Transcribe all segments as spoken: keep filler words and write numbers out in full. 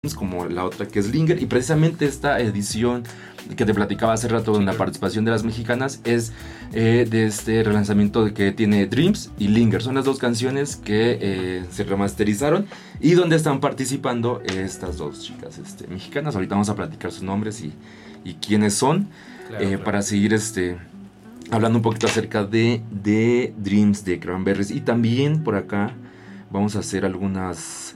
Dreams, como la otra que es Linger. Y precisamente esta edición que te platicaba hace rato en la participación de las mexicanas es eh, de este relanzamiento que tiene Dreams y Linger. Son las dos canciones que eh, se remasterizaron y donde están participando estas dos chicas este, mexicanas. Ahorita vamos a platicar sus nombres y, y quiénes son, claro, eh, claro. para seguir este, hablando un poquito acerca de, de Dreams de Cranberries. Y también por acá vamos a hacer algunas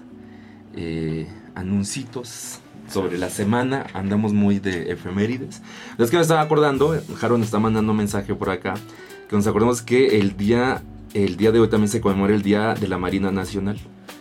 eh, anuncios sobre la semana. Andamos muy de efemérides. Es que me estaba acordando, Jaro nos está mandando un mensaje por acá, que nos acordamos que el día, el día de hoy también se conmemora el Día de la Marina Nacional.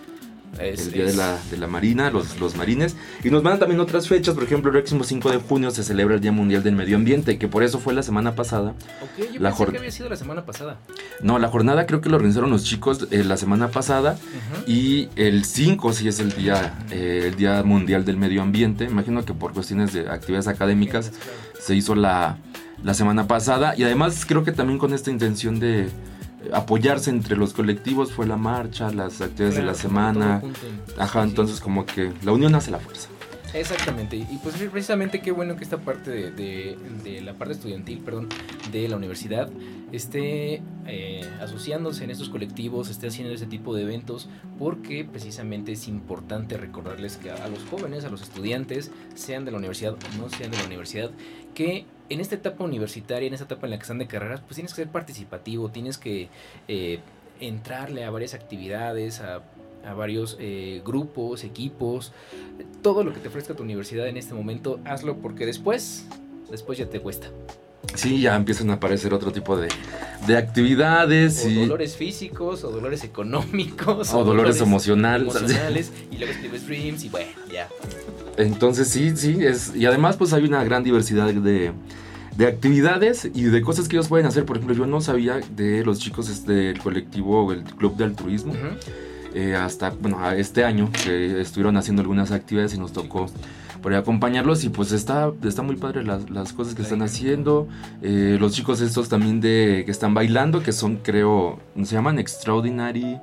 Es, el Día es... de la, de la Marina, los, los marines. Y nos mandan también otras fechas. Por ejemplo, el próximo cinco de junio se celebra el Día Mundial del Medio Ambiente, que por eso fue la semana pasada. Ok, yo la pensé jor- que había sido la semana pasada. No, la jornada creo que lo organizaron los chicos eh, la semana pasada. Uh-huh. Y el cinco sí es el día, eh, el Día Mundial del Medio Ambiente. Imagino que por cuestiones de actividades académicas Claro. se hizo la, la semana pasada. Y además creo que también con esta intención de apoyarse entre los colectivos fue la marcha, las actividades Claro, de la semana. todo junto en- Ajá, sí, sí. entonces como que la unión hace la fuerza. Exactamente, y pues precisamente qué bueno que esta parte de, de, de la parte estudiantil, perdón, de la universidad esté eh, asociándose en estos colectivos, esté haciendo ese tipo de eventos, porque precisamente es importante recordarles que a, a los jóvenes, a los estudiantes, sean de la universidad o no sean de la universidad, que en esta etapa universitaria, en esta etapa en la que están de carreras, pues tienes que ser participativo, tienes que eh, entrarle a varias actividades, a a varios eh, grupos, equipos, todo lo que te ofrezca tu universidad en este momento, hazlo porque después, después ya te cuesta. Sí, ya empiezan a aparecer otro tipo de, de actividades. O y, dolores físicos, o dolores económicos, o dolores emocionales. emocionales y luego escribes Dreams y bueno, ya. Entonces sí, sí, es, y además pues hay una gran diversidad de, de actividades y de cosas que ellos pueden hacer. Por ejemplo, yo no sabía de los chicos del colectivo, el Club de Altruismo. Uh-huh. Eh, hasta, bueno, a este año que estuvieron haciendo algunas actividades y nos tocó por ahí acompañarlos y pues está, está muy padre las, las cosas que están haciendo. Eh, los chicos estos también de que están bailando, que son, creo, se llaman Extraordinary.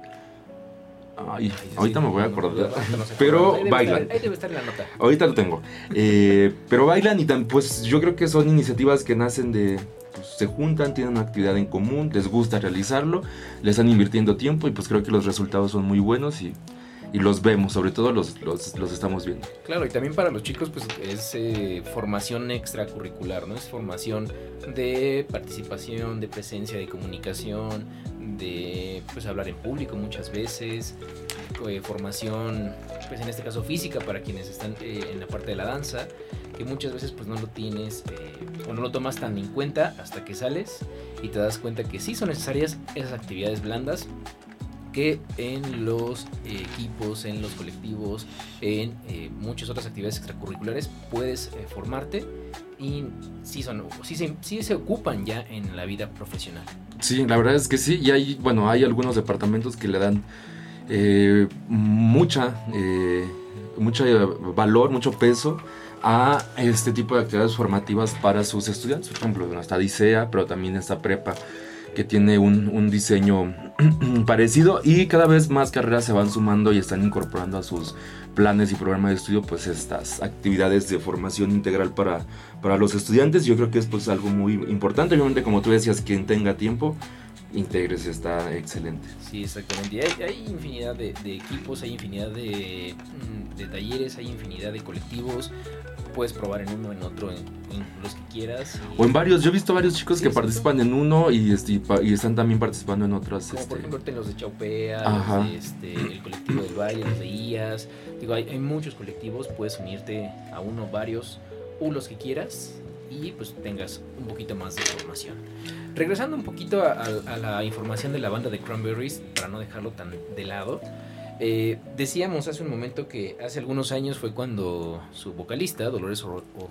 Ay, Ay, ahorita sí, me voy a no, acordar. no, no, no sé, Pero ahí debe bailan. estar, ahí debe estar en la nota. Ahorita lo tengo. Eh, pero bailan y tan, pues yo creo que son iniciativas que nacen de... Pues, se juntan, tienen una actividad en común, les gusta realizarlo, le están invirtiendo tiempo y pues creo que los resultados son muy buenos y, y los vemos, sobre todo los, los, los estamos viendo. Claro, y también para los chicos pues es eh, formación extracurricular, ¿no? Es formación de participación, de presencia, de comunicación, de pues hablar en público muchas veces, eh, formación pues en este caso física para quienes están eh, en la parte de la danza, que muchas veces pues no lo tienes eh, o no lo tomas tan en cuenta hasta que sales y te das cuenta que sí son necesarias esas actividades blandas que en los eh, equipos, en los colectivos, en eh, muchas otras actividades extracurriculares puedes eh, formarte y sí, son, sí, se, sí se ocupan ya en la vida profesional. Sí, la verdad es que sí, y hay, bueno, hay algunos departamentos que le dan eh, mucha, eh, mucho valor, mucho peso a este tipo de actividades formativas para sus estudiantes. Por ejemplo, bueno, está DICEA, pero también está Prepa, que tiene un, un diseño parecido y cada vez más carreras se van sumando y están incorporando a sus planes y programas de estudio pues estas actividades de formación integral para, para los estudiantes. Yo creo que es pues algo muy importante. Obviamente, como tú decías, quien tenga tiempo, integres, está excelente. Sí, exactamente. Y hay, hay infinidad de, de equipos, hay infinidad de, de talleres, hay infinidad de colectivos. Puedes probar en uno, en otro, en, en los que quieras. Y... O en varios. Yo he visto varios chicos sí, que sí, participan sí. en uno y, este, y están también participando en otras. Como este... por ejemplo en los de Chaupea, Ajá. los de, este, el colectivo del baile, los de I A S. Digo, hay, hay muchos colectivos, puedes unirte a uno, varios, o los que quieras y pues tengas un poquito más de información. Regresando un poquito a, a, a la información de la banda de Cranberries, para no dejarlo tan de lado. Eh, decíamos hace un momento que hace algunos años fue cuando su vocalista, Dolores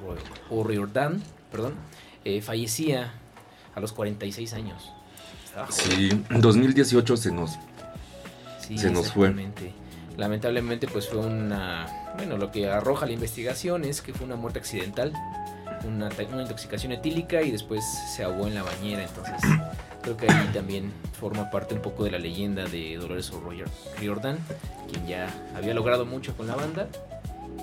O'Riordan, perdón, eh, fallecía a los cuarenta y seis años. Estaba joven. Sí, en dos mil dieciocho se nos, Sí, se nos fue. Lamentablemente pues fue una, bueno, lo que arroja la investigación es que fue una muerte accidental, una, una intoxicación etílica y después se ahogó en la bañera. Entonces creo que ahí también forma parte un poco de la leyenda de Dolores O'Riordan, quien ya había logrado mucho con la banda y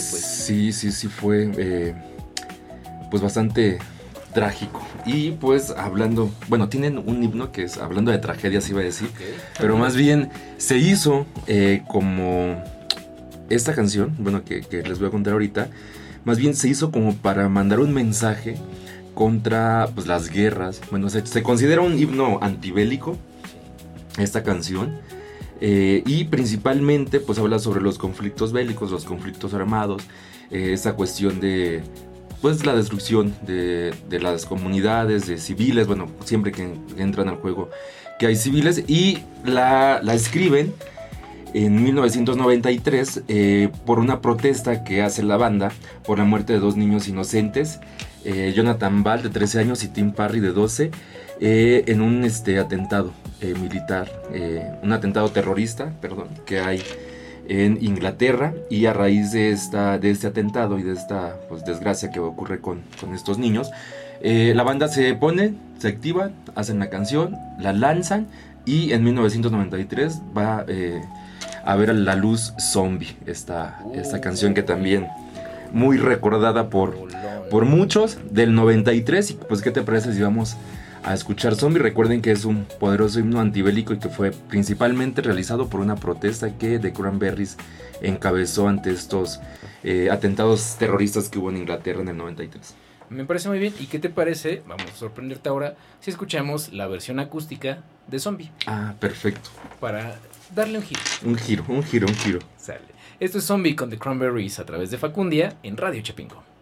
pues. Sí, sí, sí fue eh, pues bastante trágico. Y pues hablando, bueno, tienen un himno que es hablando de tragedias, iba a decir, Okay. pero más bien se hizo eh, como esta canción, bueno, que, que les voy a contar ahorita, más bien se hizo como para mandar un mensaje contra pues las guerras. Bueno, se, se considera un himno antibélico esta canción, eh, y principalmente pues habla sobre los conflictos bélicos, los conflictos armados, eh, esa cuestión de pues la destrucción de, de las comunidades, de civiles, bueno, siempre que entran al juego que hay civiles, y la, la escriben en mil novecientos noventa y tres eh, por una protesta que hace la banda por la muerte de dos niños inocentes, eh, Jonathan Ball de trece años y Tim Parry de doce, eh, en un este, atentado eh, militar, eh, un atentado terrorista, perdón, que hay en Inglaterra, y a raíz de, esta, de este atentado y de esta pues, desgracia que ocurre con, con estos niños, eh, la banda se pone, se activa, hacen la canción, la lanzan, y en mil novecientos noventa y tres va eh, a ver a la luz Zombie, esta, esta canción que también muy recordada por, por muchos, del noventa y tres. Y pues, ¿qué te parece si vamos a escuchar Zombie? Recuerden que es un poderoso himno antibélico y que fue principalmente realizado por una protesta que The Cranberries encabezó ante estos eh, atentados terroristas que hubo en Inglaterra en el noventa y tres. Me parece muy bien. ¿Y qué te parece? Vamos a sorprenderte ahora si escuchamos la versión acústica de Zombie. Ah, perfecto. Para darle un giro. Un giro, un giro, un giro. Sale. Esto es Zombie con The Cranberries a través de Facundia en Radio Chapingo.